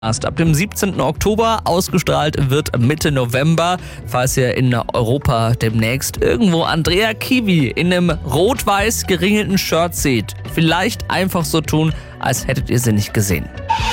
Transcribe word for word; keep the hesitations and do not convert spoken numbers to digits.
Ab dem siebzehnten Oktober, ausgestrahlt wird Mitte November. Falls ihr in Europa demnächst irgendwo Andrea Kiwi in einem rot-weiß geringelten Shirt seht, vielleicht einfach so tun, als hättet ihr sie nicht gesehen.